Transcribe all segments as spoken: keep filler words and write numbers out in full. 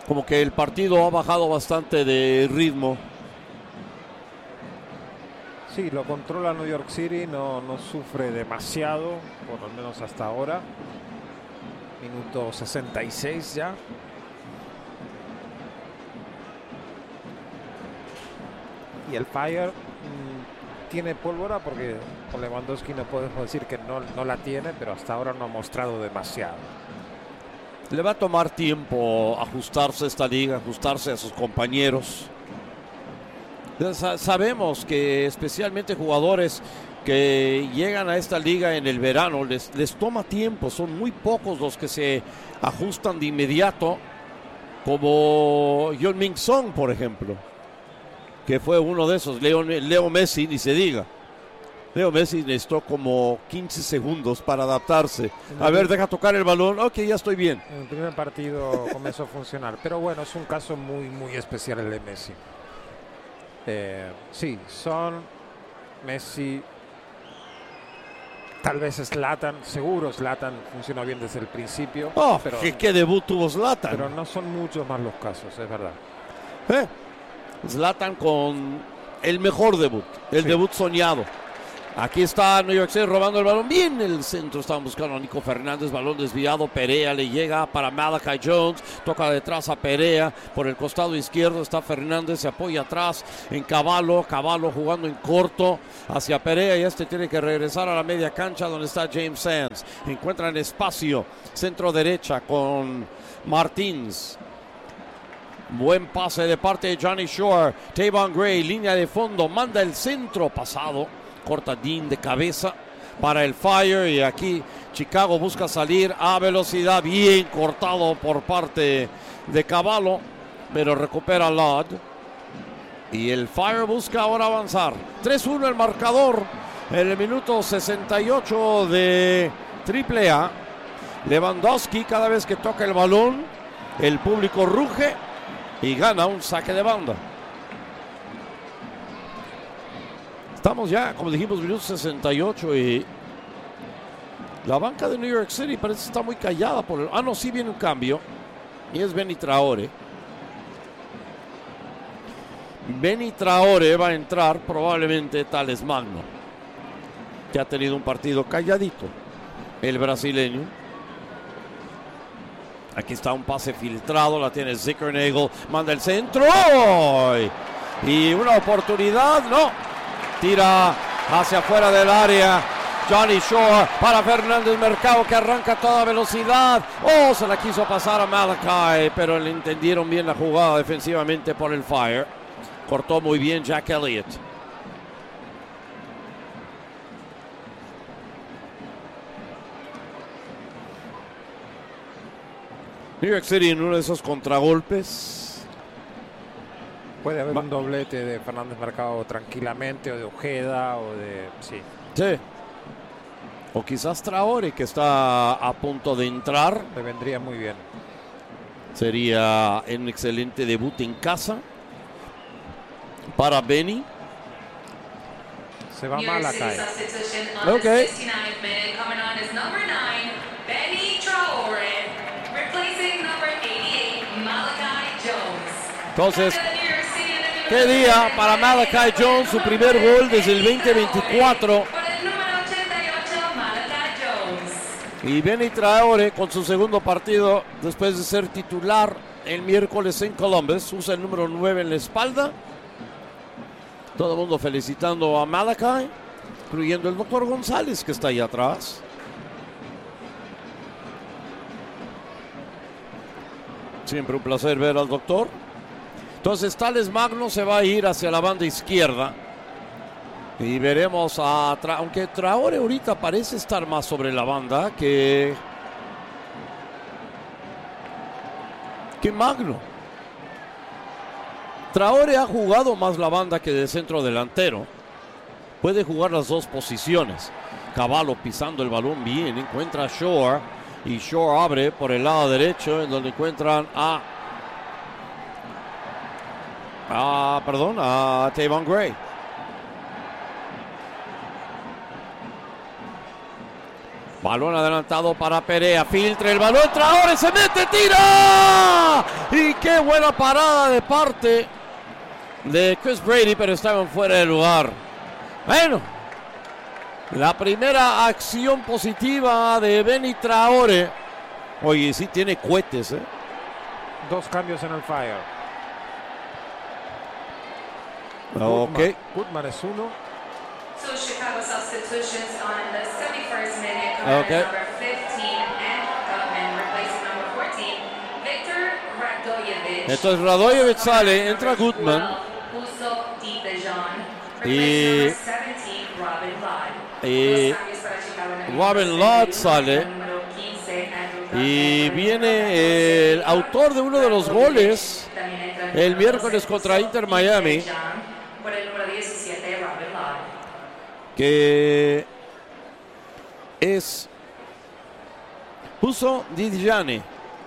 como que el partido ha bajado bastante de ritmo. Sí, lo controla New York City, no, no sufre demasiado, por lo menos hasta ahora. Minuto sesenta y seis ya. Y el Fire mmm, tiene pólvora porque con Lewandowski no podemos decir que no, no la tiene, pero hasta ahora no ha mostrado demasiado. Le va a tomar tiempo ajustarse a esta liga, ajustarse a sus compañeros. Sabemos que especialmente jugadores que llegan a esta liga en el verano les, les toma tiempo, son muy pocos los que se ajustan de inmediato, como Heung-min Son, por ejemplo, que fue uno de esos. Leo, Leo Messi, ni se diga. Leo Messi necesitó como quince segundos para adaptarse. A ver, deja tocar el balón. Ok, ya estoy bien. En el primer partido comenzó a funcionar, pero bueno, es un caso muy, muy especial el de Messi. Eh, sí, Son, Messi, tal vez Zlatan, seguro Zlatan funcionó bien desde el principio. Oh, pero, ¿qué, qué debut tuvo Zlatan? Pero no son muchos más los casos, es verdad. ¿Eh? Zlatan con el mejor debut, el sí. debut soñado. Aquí está New York City robando el balón. Bien el centro, estaban buscando a Nico Fernández. Balón desviado, Perea le llega para Malachi Jones. Toca detrás a Perea. Por el costado izquierdo está Fernández, se apoya atrás en Cavallo. Cavallo jugando en corto hacia Perea. Y este tiene que regresar a la media cancha donde está James Sands. Encuentran espacio, centro derecha con Martins. Buen pase de parte de Johnny Shore. Tavon Gray, línea de fondo, manda el centro pasado. Corta Dean de cabeza para el Fire y aquí Chicago busca salir a velocidad, bien cortado por parte de Cavallo, pero recupera Lod y el Fire busca ahora avanzar. tres uno el marcador en el minuto sesenta y ocho de triple A. Lewandowski cada vez que toca el balón, el público ruge y gana un saque de banda. Estamos ya, como dijimos, minuto sesenta y ocho y la banca de New York City parece que está muy callada. Por el... Ah, no, sí viene un cambio y es Benny Traore. Benny Traore va a entrar probablemente Thales Magno, que ha tenido un partido calladito, el brasileño. Aquí está un pase filtrado, la tiene Zickernagel, manda el centro y una oportunidad, no. Tira hacia afuera del área. Johnny Shore para Fernández Mercado, que arranca a toda velocidad. Oh, se la quiso pasar a Malachi, pero le entendieron bien la jugada defensivamente por el Fire. Cortó muy bien Jack Elliott. New York City en uno de esos contragolpes. Puede haber un doblete de Fernández Mercado tranquilamente, o de Ojeda, o de... Sí. Sí. O quizás Traore, que está a punto de entrar. Le vendría muy bien. Sería un excelente debut en casa para Benny. Se va Malachi. Ok. Entonces, qué día para Malachi Jones, su primer gol desde el veinte veinticuatro. Y Benny Traore con su segundo partido después de ser titular el miércoles en Columbus. Usa el número nueve en la espalda. Todo el mundo felicitando a Malachi, incluyendo el doctor González, que está ahí atrás. Siempre un placer ver al doctor. Entonces Thales Magno se va a ir hacia la banda izquierda. Y veremos a... Tra- aunque Traore ahorita parece estar más sobre la banda que... que Magno. Traore ha jugado más la banda que de centro delantero. Puede jugar las dos posiciones. Cavallo pisando el balón bien. Encuentra a Shore. Y Shore abre por el lado derecho, en donde encuentran a... Ah, perdón, a Tavon Gray. Balón adelantado para Perea, filtra el balón, Traore se mete, tira. Y qué buena parada de parte de Chris Brady, pero estaban fuera de lugar. Bueno, la primera acción positiva de Benny Traore. Oye, sí tiene cohetes, ¿eh? Dos cambios en el Fire. Ok. Goodman, Goodman es uno. So Chicago substitutions on the seventy-first minute. Commander Okay. Number fifteen and Gutman replacing number fourteen. Victor Radojevic. Entonces Radojevic sale, entra Goodman. Uso Di Dejan. Y- Replacing number seventeen, Robin Lott. y Los cambios para Chicago. Robin Lott sale. Número quince, Andrew Y Gutman. viene el autor de uno de los goles También entra el número miércoles doce, contra Uso Inter Di Miami, Dejan. Por el número diecisiete, Robin Lott. que es Uso Di Dejan.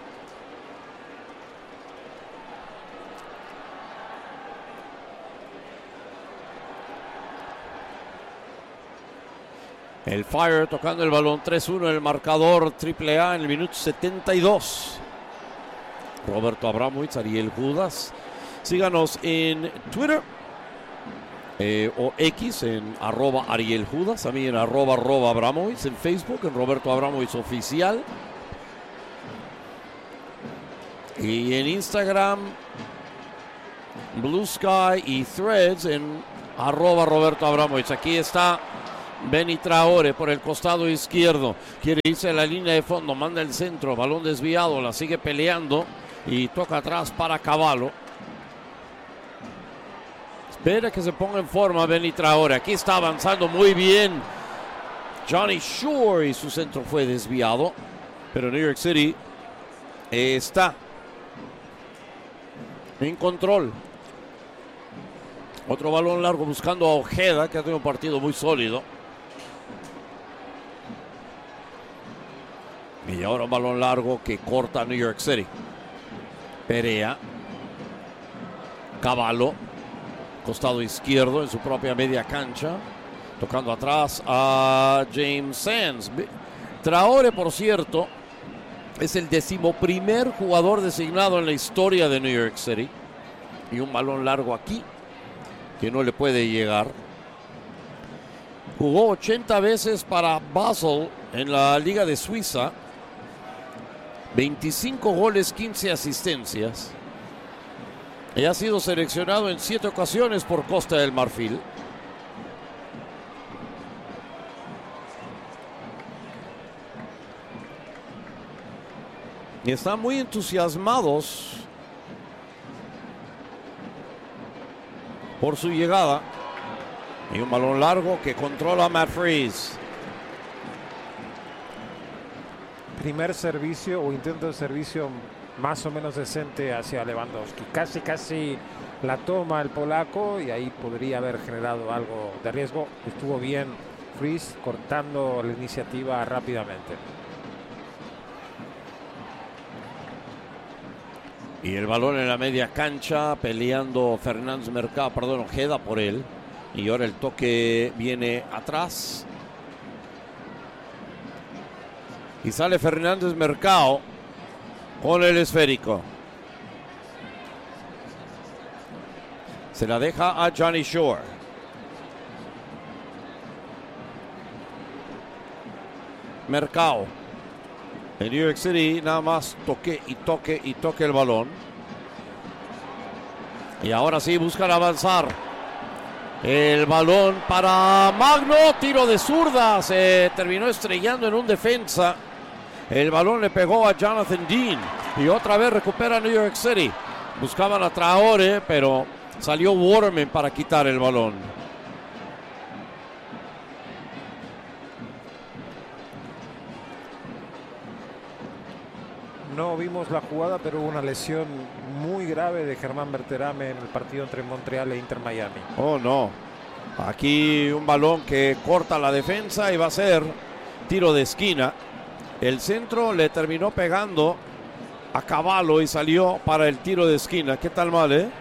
El Fire tocando el balón, tres uno en el marcador, triple A en el minuto setenta y dos. Roberto Abramovich, Ariel Judas. Síganos en Twitter eh, o X en arroba Ariel Judas, a mí en arroba, arroba Abramovich, en Facebook en Roberto Abramovich Oficial. Y en Instagram, Blue Sky y Threads en arroba Roberto Abramovich. Aquí está Benny Traore por el costado izquierdo. Quiere irse a la línea de fondo, manda el centro, balón desviado, la sigue peleando y toca atrás para Cavallo. Espera que se ponga en forma Benny Traore. Aquí está avanzando muy bien Johnny Shore y su centro fue desviado. Pero New York City está en control. Otro balón largo buscando a Ojeda, que ha tenido un partido muy sólido. Y ahora un balón largo que corta a New York City. Perea. Cavallo. Costado izquierdo en su propia media cancha. Tocando atrás a James Sands. Traore, por cierto, es el decimoprimer jugador designado en la historia de New York City. Y un balón largo aquí que no le puede llegar. Jugó ochenta veces para Basel en la Liga de Suiza. veinticinco goles, quince asistencias. Y ha sido seleccionado en siete ocasiones por Costa del Marfil. Y están muy entusiasmados por su llegada. Y un balón largo que controla Matt Freese. Primer servicio o intento de servicio más o menos decente hacia Lewandowski. Casi, casi la toma el polaco y ahí podría haber generado algo de riesgo. Estuvo bien Freese cortando la iniciativa rápidamente. Y el balón en la media cancha, peleando Fernández Mercado, perdón, Ojeda por él. Y ahora el toque viene atrás. Y sale Fernández Mercado con el esférico. Se la deja a Johnny Shore. Mercado. En New York City nada más toque y toque y toque el balón. Y ahora sí buscan avanzar. El balón para Magno. Tiro de zurda. Se terminó estrellando en un defensa. El balón le pegó a Jonathan Dean. Y otra vez recupera New York City. Buscaban a Traore, pero salió Waterman para quitar el balón. No vimos la jugada, pero hubo una lesión muy grave de Germán Berterame en el partido entre Montreal e Inter Miami. Oh, no. Aquí un balón que corta la defensa y va a ser tiro de esquina. El centro le terminó pegando a Cavallo y salió para el tiro de esquina. ¿Qué tal mal, eh?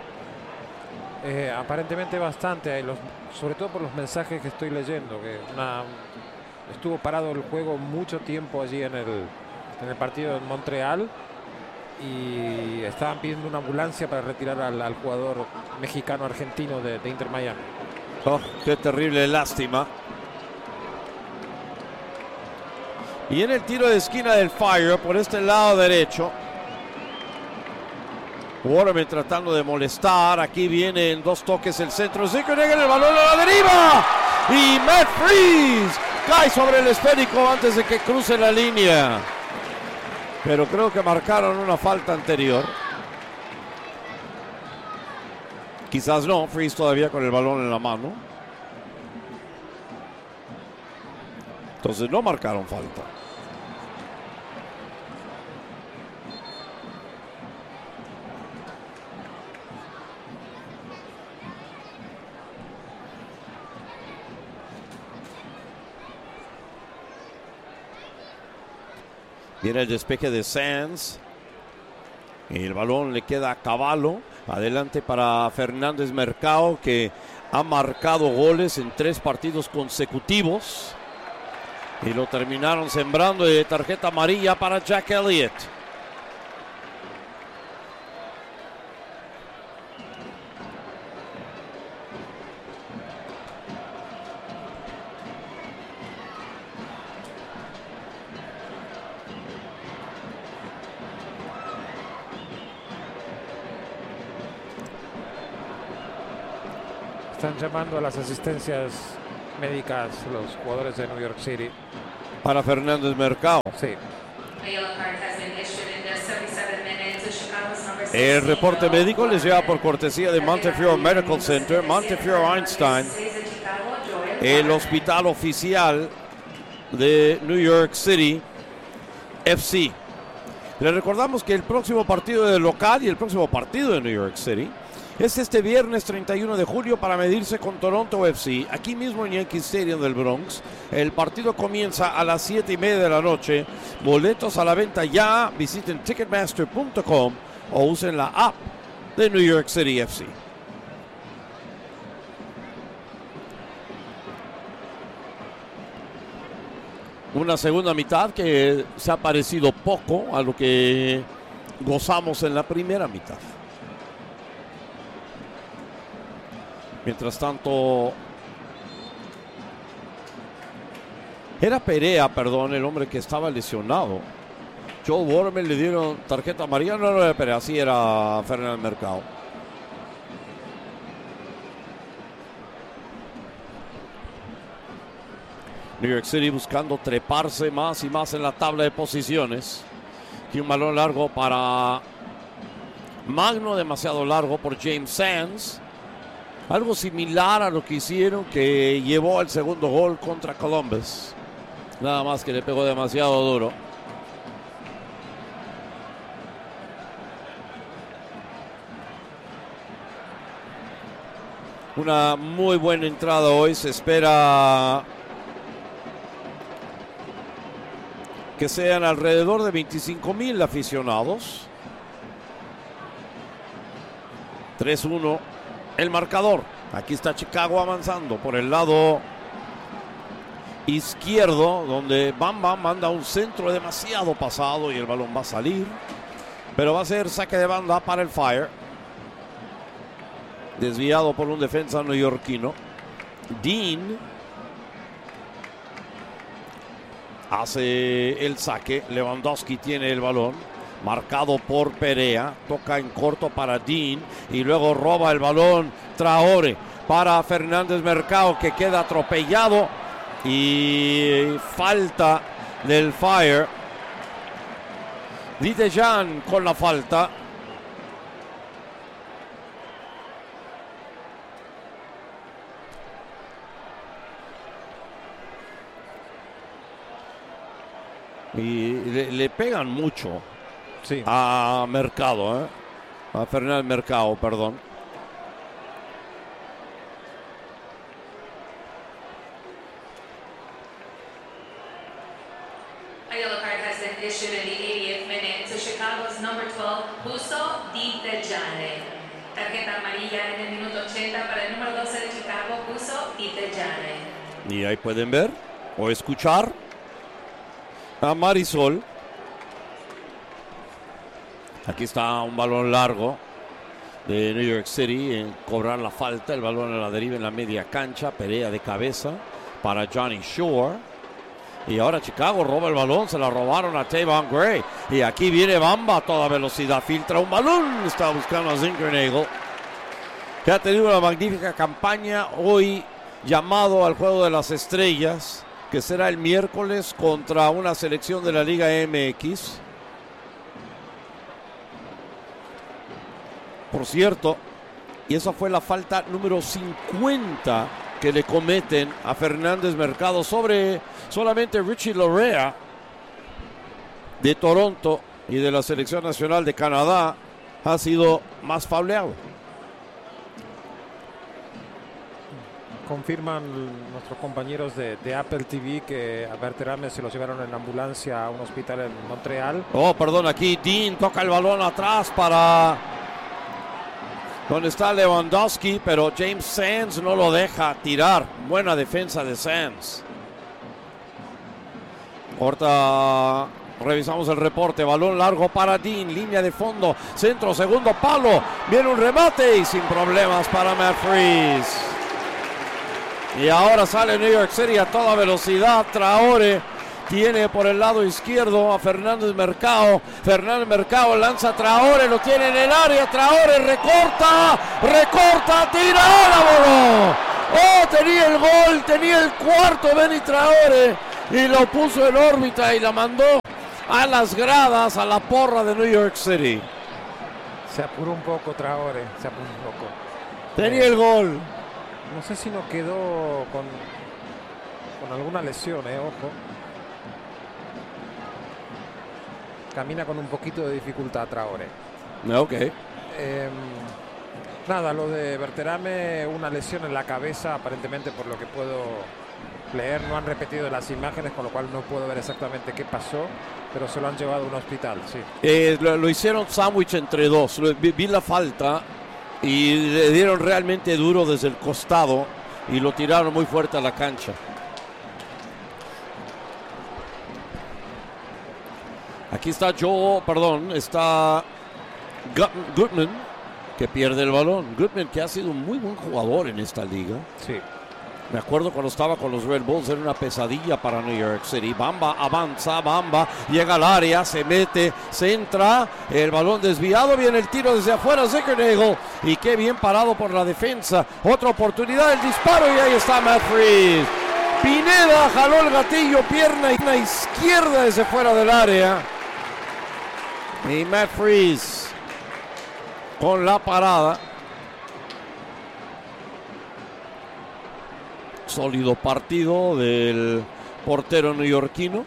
Eh, aparentemente bastante, los, sobre todo por los mensajes que estoy leyendo, que una estuvo parado el juego mucho tiempo allí en el, en el partido en Montreal y estaban pidiendo una ambulancia para retirar al, al jugador mexicano-argentino de, de Inter Miami. Oh, qué terrible lástima. Y en el tiro de esquina del Fire por este lado derecho, Waterman tratando de molestar. Aquí viene en dos toques el centro. Zickernagel, el balón a la deriva. Y Matt Freese cae sobre el esférico antes de que cruce la línea. Pero creo que marcaron una falta anterior. Quizás no. Freese todavía con el balón en la mano. Entonces no marcaron falta. Viene el despeje de Sands. El balón le queda a Cavallo. Adelante para Fernández Mercado, que ha marcado goles en tres partidos consecutivos. Y lo terminaron sembrando de tarjeta amarilla para Jack Elliott. Están llamando a las asistencias médicas los jugadores de New York City. Para Fernández Mercado. Sí. El reporte médico les llega por cortesía de Montefiore Medical Center, Montefiore Einstein, el hospital oficial de New York City F C. Les recordamos que el próximo partido de local y el próximo partido de New York City es este viernes treinta y uno de julio para medirse con Toronto F C, aquí mismo en Yankee Stadium del Bronx. El partido comienza a las siete y media de la noche. Boletos a la venta ya. Visiten ticketmaster punto com o usen la app de New York City F C. Una segunda mitad que se ha parecido poco a lo que gozamos en la primera mitad. Mientras tanto, era Perea, perdón, el hombre que estaba lesionado. Joel Waterman le dieron tarjeta amarilla, no era Perea, sí era Fernández Mercado. New York City buscando treparse más y más en la tabla de posiciones. Aquí un balón largo para Magno, demasiado largo por James Sands. Algo similar a lo que hicieron que llevó al segundo gol contra Columbus. Nada más que le pegó demasiado duro. Una muy buena entrada hoy. Se espera que sean alrededor de veinticinco mil aficionados. tres uno. El marcador. Aquí está Chicago avanzando por el lado izquierdo, donde Bam Bam manda un centro demasiado pasado y el balón va a salir. Pero va a ser saque de banda para el Fire. Desviado por un defensa neoyorquino. Dean hace el saque. Lewandowski tiene el balón. Marcado por Perea, toca en corto para Dean y luego roba el balón Traore para Fernández Mercado, que queda atropellado y falta del Fire. Didejan con la falta. Y le, le pegan mucho. Sí. A Mercado, ¿eh? A Fernández Mercado, perdón. A yellow card has been issued in the eightieth minute to Chicago's number twelve, Buso Ditejane. Tarjeta amarilla en el minuto ochenta para el número doce de Chicago, Buso Ditejane. Y ahí pueden ver o escuchar a Marisol. Aquí está un balón largo de New York City en cobrar la falta. El balón a la deriva en la media cancha. Perea de cabeza para Johnny Shore. Y ahora Chicago roba el balón. Se la robaron a Tavon Gray. Y aquí viene Bamba a toda velocidad. Filtra un balón. Está buscando a Zinckernagel, que ha tenido una magnífica campaña. Hoy llamado al Juego de las Estrellas, que será el miércoles contra una selección de la Liga M X. Por cierto, y esa fue la falta número cincuenta que le cometen a Fernández Mercado sobre solamente Richie Lorea de Toronto y de la Selección Nacional de Canadá ha sido más fauleado. Confirman nuestros compañeros de, de Apple T V que a Berterame se los llevaron en ambulancia a un hospital en Montreal. Oh, perdón, aquí Dean toca el balón atrás para donde está Lewandowski, pero James Sands no lo deja tirar. Buena defensa de Sands. Ahorita revisamos el reporte. Balón largo para Dean, línea de fondo, centro, segundo palo. Viene un remate y sin problemas para Matt Freese. Y ahora sale New York City a toda velocidad. Traore tiene por el lado izquierdo a Fernández Mercado. Fernández Mercado lanza a Traore, lo tiene en el área. Traore recorta, recorta, tira, la voló. Oh, tenía el gol, tenía el cuarto Benny Traore y lo puso en órbita y la mandó a las gradas, a la porra de New York City. Se apuró un poco Traore, se apuró un poco. Tenía el gol. No sé si no quedó con, con alguna lesión, eh, ojo. Camina con un poquito de dificultad Traore. Ok. Eh, nada, lo de Berterame, una lesión en la cabeza, aparentemente por lo que puedo leer. No han repetido las imágenes, con lo cual no puedo ver exactamente qué pasó, pero se lo han llevado a un hospital, sí. Eh, lo, lo hicieron sándwich entre dos. Vi, vi la falta y le dieron realmente duro desde el costado y lo tiraron muy fuerte a la cancha. Aquí está Joe, perdón, está Goodman, que pierde el balón. Goodman, que ha sido un muy buen jugador en esta liga. Sí. Me acuerdo cuando estaba con los Red Bulls, era una pesadilla para New York City. Bamba avanza, Bamba llega al área, se mete, centra, el balón desviado, viene el tiro desde afuera, Zinckernagel, y qué bien parado por la defensa. Otra oportunidad, el disparo, y ahí está Matt Freese. Pineda jaló el gatillo, pierna izquierda desde fuera del área. Y Matt Freese con la parada. Sólido partido del portero neoyorquino.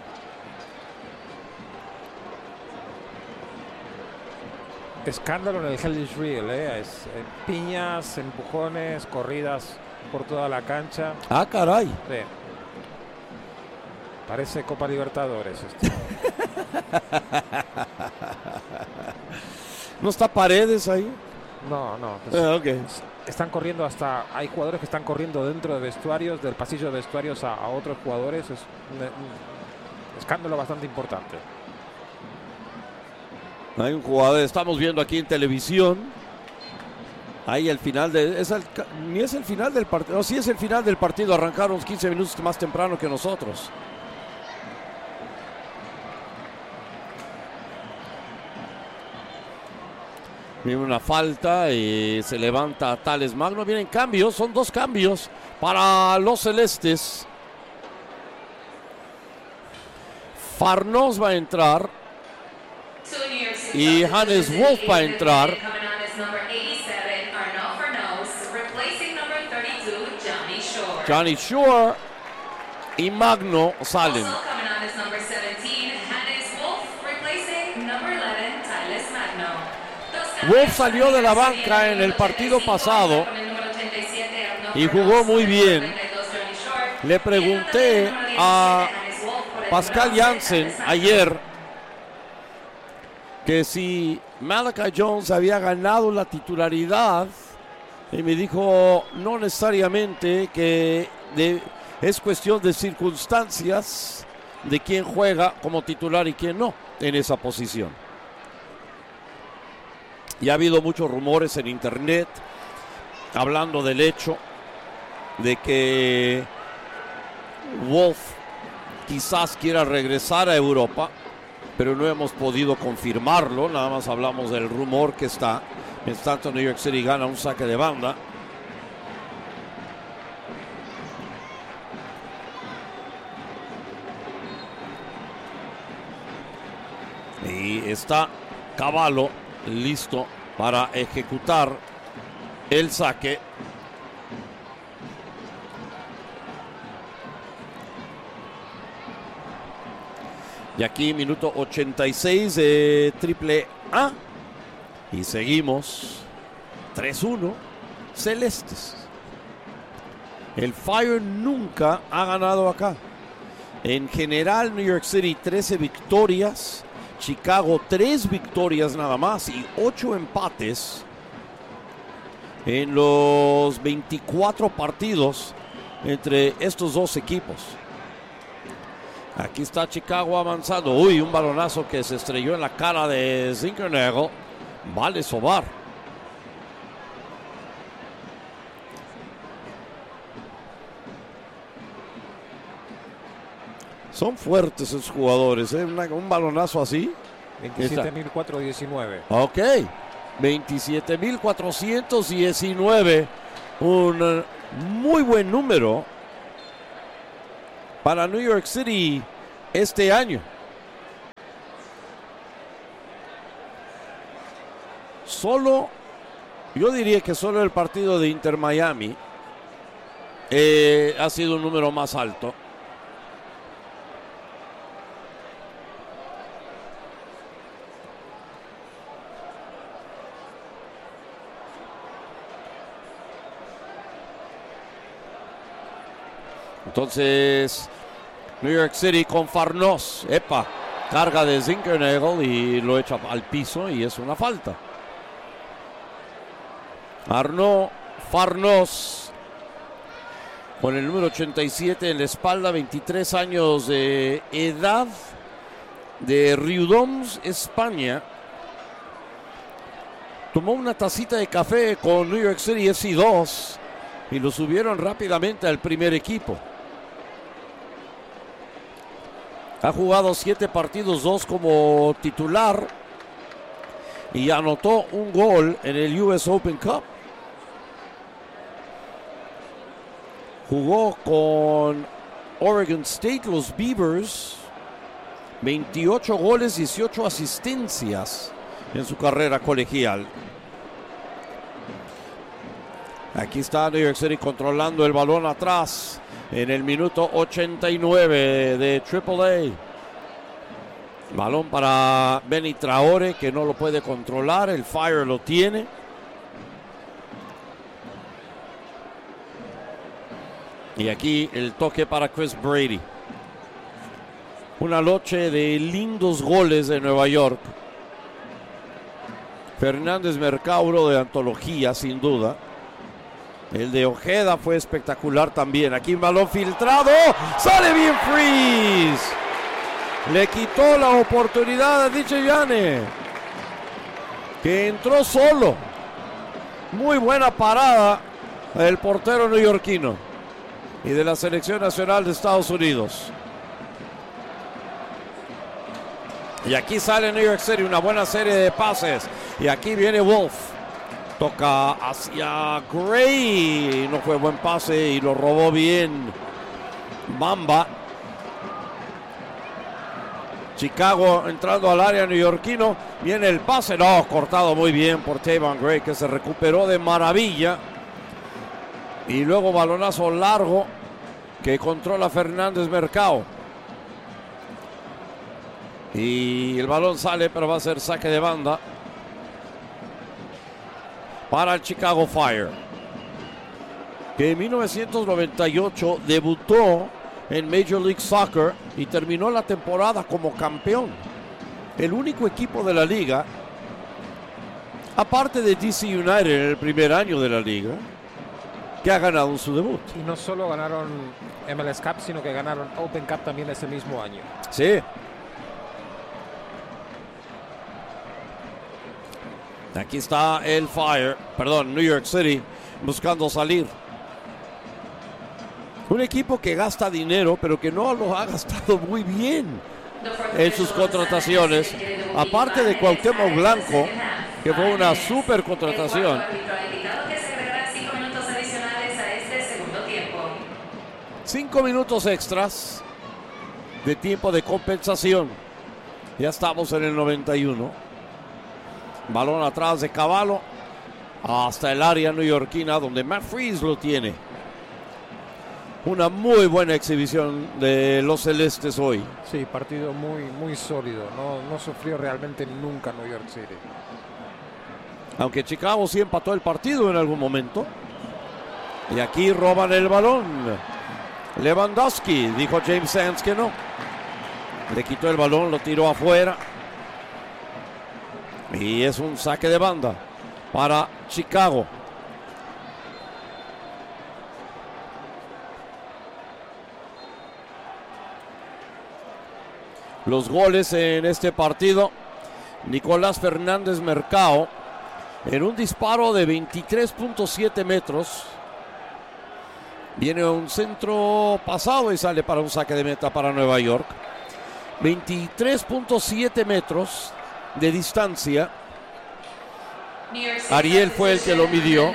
Escándalo en el Hellish Reel, ¿eh? Es, eh, piñas, empujones, corridas por toda la cancha. Ah, caray. Sí. Parece Copa Libertadores esto. ¿No está Paredes ahí? No, no. Pues, Ah, ok. están corriendo hasta... Hay jugadores que están corriendo dentro de vestuarios, del pasillo de vestuarios a, a otros jugadores. Es un, un escándalo bastante importante. Hay un jugador, estamos viendo aquí en televisión. Ahí el final de... Es el, ni es el final del partido. No, sí es el final del partido. Arrancaron unos quince minutos más temprano que nosotros. Viene una falta y se levanta Tales Magno. Vienen cambios, son dos cambios para los celestes. Farnos va a entrar y Hannes Wolf va a entrar. Johnny Shore y Magno salen. Wolf salió de la banca en el partido pasado y jugó muy bien. Le pregunté a Pascal Jansen ayer que si Malachi Jones había ganado la titularidad y me dijo no necesariamente, que de, Es cuestión de circunstancias de quién juega como titular y quién no en esa posición. Ya ha habido muchos rumores en internet hablando del hecho de que Wolf quizás quiera regresar a Europa, pero no hemos podido confirmarlo, nada más hablamos del rumor que está. En tanto, New York City gana un saque de banda. Y está Cavallo listo para ejecutar el saque. Y aquí minuto ochenta y seis de triple A. Y seguimos tres uno celestes. El Fire nunca ha ganado acá. En general, New York City trece victorias. Chicago tres victorias nada más y ocho empates en los veinticuatro partidos entre estos dos equipos. Aquí está Chicago avanzando. Uy, un balonazo que se estrelló en la cara de Zinckernagel. Vale sobar. Son fuertes esos jugadores, ¿eh? Una, un balonazo así. veintisiete mil cuatrocientos diecinueve. Ok. veintisiete mil cuatrocientos diecinueve. Un muy buen número para New York City este año. Solo, yo diría que solo el partido de Inter Miami eh, ha sido un número más alto. Entonces, New York City con Farnos. Epa, carga de Zinckernagel y lo echa al piso y es una falta. Arnaud Farnos con el número ochenta y siete en la espalda, veintitrés años de edad, de Riudoms, España. Tomó una tacita de café con New York City F C dos y lo subieron rápidamente al primer equipo. Ha jugado siete partidos, dos como titular y anotó un gol en el U S Open Cup. Jugó con Oregon State, los Beavers, veintiocho goles, dieciocho asistencias en su carrera colegial. Aquí está New York City controlando el balón atrás en el minuto ochenta y nueve de triple A. Balón para Benny Traore, que no lo puede controlar. El Fire lo tiene. Y aquí el toque para Chris Brady. Una noche de lindos goles de Nueva York. Fernández Mercado de antología, sin duda. El de Ojeda fue espectacular también. Aquí un balón filtrado. ¡Sale bien Freeze! Le quitó la oportunidad a Dicheyane, que entró solo. Muy buena parada del portero neoyorquino y de la selección nacional de Estados Unidos. Y aquí sale New York City, una buena serie de pases. Y aquí viene Wolf. Toca hacia Gray. No fue buen pase y lo robó bien Bamba. Chicago entrando al área neoyorquino. Viene el pase. No, cortado muy bien por Tavon Gray, que se recuperó de maravilla. Y luego balonazo largo que controla Fernández Mercado. Y el balón sale, pero va a ser saque de banda para el Chicago Fire, que en mil novecientos noventa y ocho debutó en Major League Soccer y terminó la temporada como campeón. El único equipo de la liga, aparte de D C United en el primer año de la liga, que ha ganado en su debut. Y no solo ganaron M L S Cup, sino que ganaron Open Cup también ese mismo año. Sí. Aquí está el Fire, perdón, New York City, buscando salir. Un equipo que gasta dinero, pero que no lo ha gastado muy bien en sus contrataciones. Aparte de Cuauhtémoc Blanco, que fue una super contratación. Cinco minutos extras de tiempo de compensación. Ya estamos en el noventa y uno. Balón atrás de Cavallo hasta el área neoyorquina, donde Matt Freese lo tiene. Una muy buena exhibición de los celestes hoy. Sí, partido muy, muy sólido. No, no sufrió realmente nunca New York City. Aunque Chicago sí empató el partido en algún momento. Y aquí roban el balón. Lewandowski, dijo James Sands que no. Le quitó el balón, lo tiró afuera. Y es un saque de banda para Chicago. Los goles en este partido. Nicolás Fernández Mercado en un disparo de veintitrés punto siete metros. Viene un centro pasado y sale para un saque de meta para Nueva York. veintitrés punto siete metros de distancia. Ariel fue el que lo midió.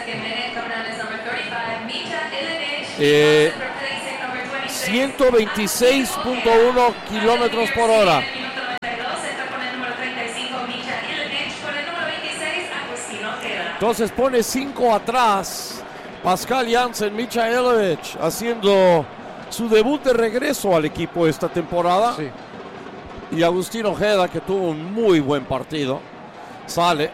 Eh, ciento veintiséis punto uno kilómetros por hora. Entonces pone cinco atrás. Pascal Jansen, Michailevich haciendo su debut de regreso al equipo esta temporada. Sí. Y Agustín Ojeda, que tuvo un muy buen partido, sale.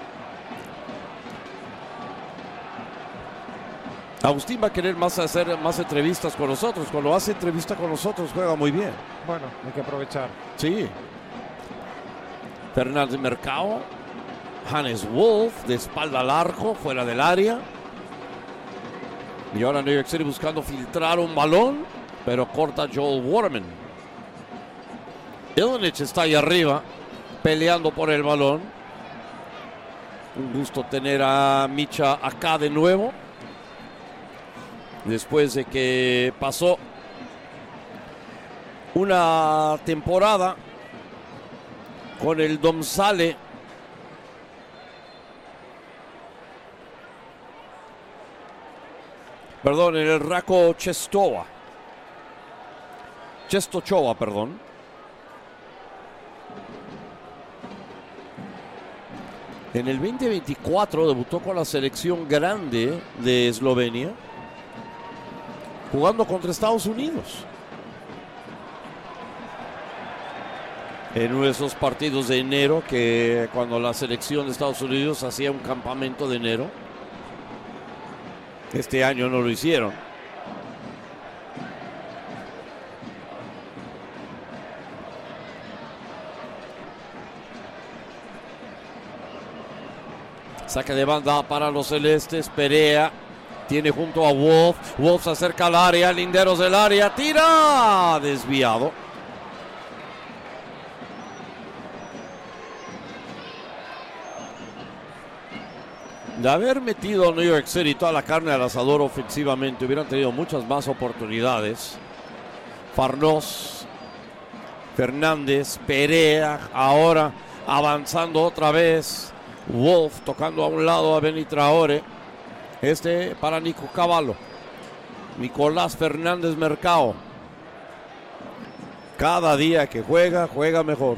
Agustín va a querer más hacer más entrevistas con nosotros. Cuando hace entrevista con nosotros juega muy bien. Bueno, hay que aprovechar. Sí. Fernández Mercado. Hannes Wolf de espalda al arco, fuera del área. Y ahora New York City buscando filtrar un balón, pero corta Joel Waterman. Ilinic está ahí arriba, peleando por el balón. Un gusto tener a Micha acá de nuevo. Después de que pasó una temporada con el Domzale. Perdón, en el Rako Czestochowa. Czestochowa, perdón. En el veinte veinticuatro debutó con la selección grande de Eslovenia, jugando contra Estados Unidos. En uno de esos partidos de enero, que cuando la selección de Estados Unidos hacía un campamento de enero. Este año no lo hicieron. Saque de banda para los celestes. Perea tiene junto a Wolf. Wolf se acerca al área. Linderos del área. Tira. Desviado. De haber metido a New York City toda la carne al asador ofensivamente, hubieran tenido muchas más oportunidades. Farnoz, Fernández, Perea, ahora avanzando otra vez. Wolf tocando a un lado a Benny Traore. Este para Nico Cavallo. Nicolás Fernández Mercado. Cada día que juega, juega mejor.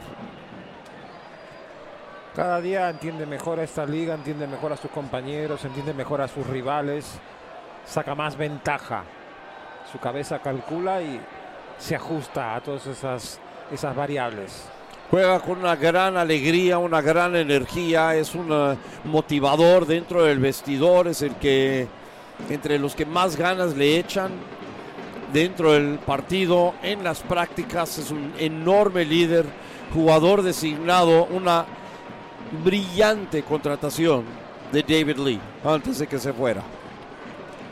Cada día entiende mejor a esta liga, entiende mejor a sus compañeros, entiende mejor a sus rivales, saca más ventaja. Su cabeza calcula y se ajusta a todas esas, esas variables. Juega con una gran alegría, una gran energía, es un uh, motivador dentro del vestidor, es el que entre los que más ganas le echan dentro del partido, en las prácticas, es un enorme líder, jugador designado, una brillante contratación de David Lee antes de que se fuera.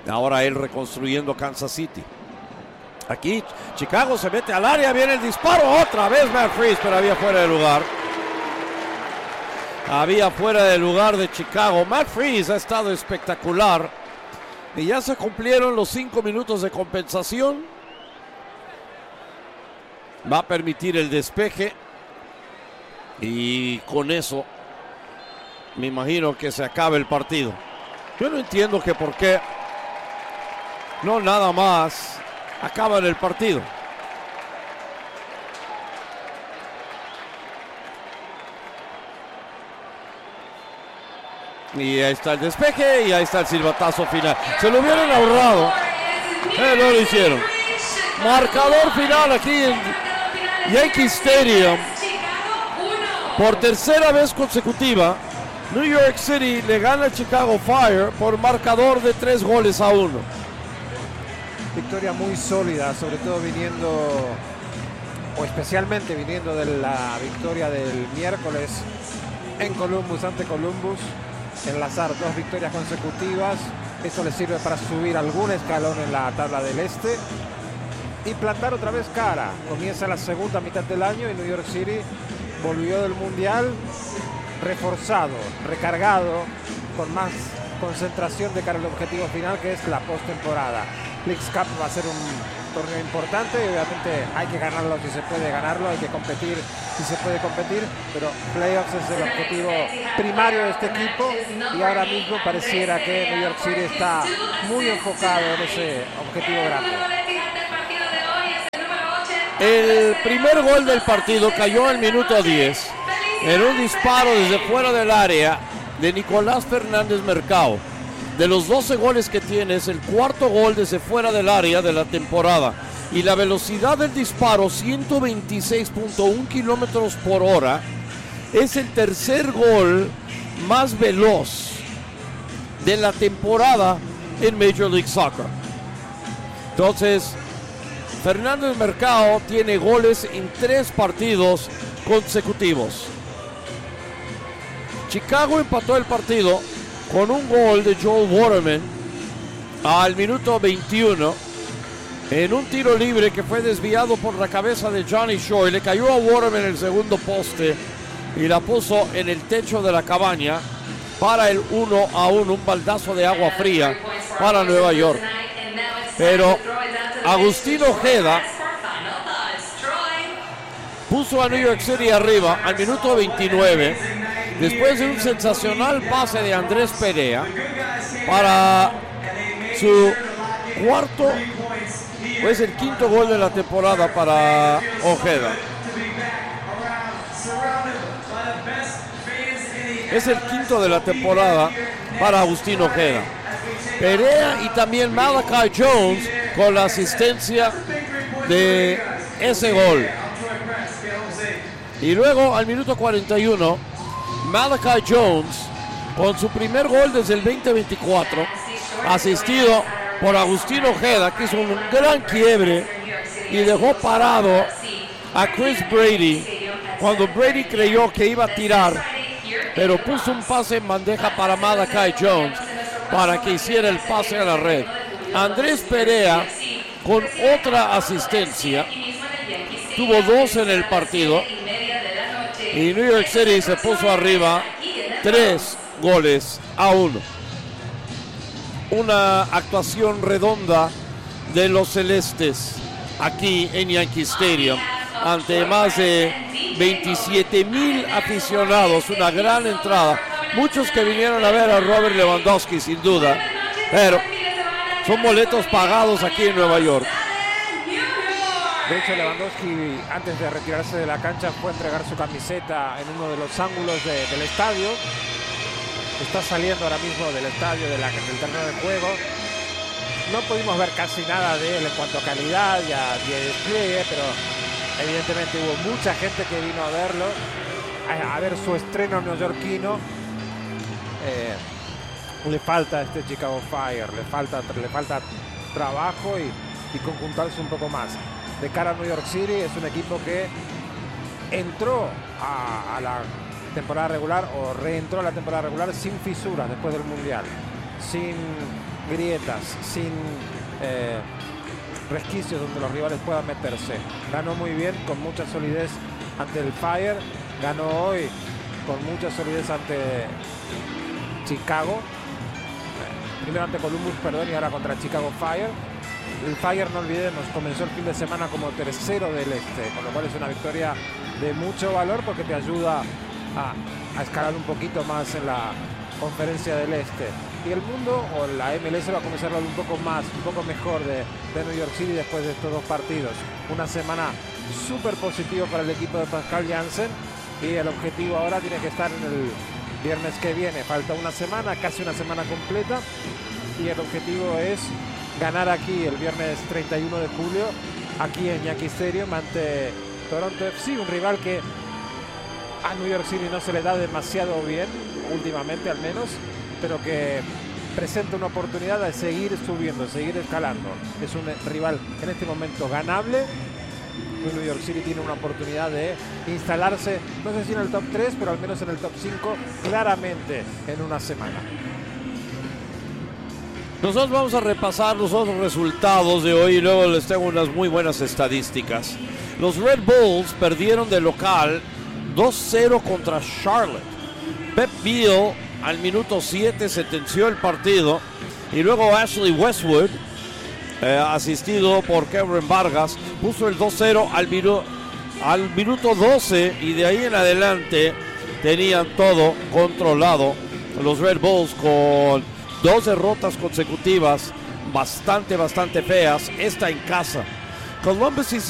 Ahora él reconstruyendo Kansas City. Aquí Chicago se mete al área, viene el disparo, otra vez Matt Freese, pero había fuera de lugar. Había fuera de lugar de Chicago. Matt Freese ha estado espectacular. Y ya se cumplieron los cinco minutos de compensación. Va a permitir el despeje. Y con eso me imagino que se acabe el partido. Yo no entiendo que por qué no nada más acaban el partido. Y ahí está el despeje y ahí está el silbatazo final. Se lo hubieran ahorrado. Eh, no lo hicieron. Marcador final aquí en Yankee Stadium. Por tercera vez consecutiva, New York City le gana a Chicago Fire por marcador de tres goles a uno. Victoria muy sólida, sobre todo viniendo, o especialmente viniendo de la victoria del miércoles en Columbus ante Columbus. Enlazar dos victorias consecutivas, esto le sirve para subir algún escalón en la tabla del este y plantar otra vez cara. Comienza la segunda mitad del año y New York City volvió del Mundial reforzado, recargado, con más concentración de cara al objetivo final, que es la postemporada. Leagues Cup va a ser un torneo importante y obviamente hay que ganarlo si se puede ganarlo, hay que competir si se puede competir, pero playoffs es el objetivo primario de este equipo y ahora mismo pareciera que New York City está muy enfocado en ese objetivo grande. El primer gol del partido cayó al minuto diez en un disparo desde fuera del área de Nicolás Fernández Mercado. De los doce goles que tiene, es el cuarto gol desde fuera del área de la temporada. Y la velocidad del disparo, ciento veintiséis punto uno kilómetros por hora, es el tercer gol más veloz de la temporada en Major League Soccer. Entonces, Fernández Mercado tiene goles en tres partidos consecutivos. Chicago empató el partido con un gol de Joel Waterman al minuto veintiuno en un tiro libre que fue desviado por la cabeza de Johnny Shore. Le cayó a Waterman el segundo poste y la puso en el techo de la cabaña para el uno a uno, un baldazo de agua fría para Nueva York. Pero Agustín Ojeda puso a New York City arriba al minuto veintinueve después de un sensacional pase de Andrés Perea para su cuarto, pues el quinto gol de la temporada para Ojeda. Es el quinto de la temporada para Agustín Ojeda. Perea y también Malachi Jones con la asistencia de ese gol. Y luego al minuto cuarenta y uno, Malachi Jones con su primer gol desde el veinte veinticuatro, asistido por Agustín Ojeda, que hizo un gran quiebre y dejó parado a Chris Brady cuando Brady creyó que iba a tirar, pero puso un pase en bandeja para Malachi Jones para que hiciera el pase a la red. Andrés Perea con otra asistencia, tuvo dos en el partido y New York City se puso arriba tres goles a uno. Una actuación redonda de los celestes aquí en Yankee Stadium ante más de veintisiete mil aficionados, una gran entrada. Muchos que vinieron a ver a Robert Lewandowski sin duda, pero son boletos pagados aquí en Nueva York. De hecho, Lewandowski, antes de retirarse de la cancha, fue a entregar su camiseta en uno de los ángulos de, del estadio. Está saliendo ahora mismo del estadio, de la, del terreno de juego. No pudimos ver casi nada de él en cuanto a calidad y a, y a despliegue, pero evidentemente hubo mucha gente que vino a verlo, a, a ver su estreno neoyorquino. Eh, le falta a este Chicago Fire, le falta, le falta trabajo y, y conjuntarse un poco más. De cara a New York City, es un equipo que entró a, a la temporada regular o reentró a la temporada regular sin fisuras después del Mundial, sin grietas, sin eh, resquicios donde los rivales puedan meterse. Ganó muy bien, con mucha solidez ante el Fire. Ganó hoy con mucha solidez ante Chicago. Primero ante Columbus, perdón, y ahora contra Chicago Fire. El Fire, no olvidemos, comenzó el fin de semana como tercero del este, con lo cual es una victoria de mucho valor porque te ayuda a, a escalar un poquito más en la conferencia del este. Y el mundo, o la M L S, va a comenzar a hablar un poco más, un poco mejor de, de New York City después de estos dos partidos. Una semana súper positiva para el equipo de Pascal Jansen, y el objetivo ahora tiene que estar en el viernes que viene. Falta una semana, casi una semana completa, y el objetivo es ganar aquí el viernes treinta y uno de julio, aquí en Yankee Stadium, ante Toronto F C, un rival que a New York City no se le da demasiado bien, últimamente al menos, pero que presenta una oportunidad de seguir subiendo, seguir escalando. Es un rival en este momento ganable. New York City tiene una oportunidad de instalarse, no sé si en el top tres, pero al menos en el top cinco, claramente en una semana. Nosotros vamos a repasar los otros resultados de hoy y luego les tengo unas muy buenas estadísticas. Los Red Bulls perdieron de local dos cero contra Charlotte. Pep Beal al minuto siete sentenció el partido, y luego Ashley Westwood, eh, asistido por Kevin Vargas, puso el dos cero al, minu al minuto doce, y de ahí en adelante tenían todo controlado los Red Bulls, con dos derrotas consecutivas bastante, bastante feas. Esta en casa. Columbus y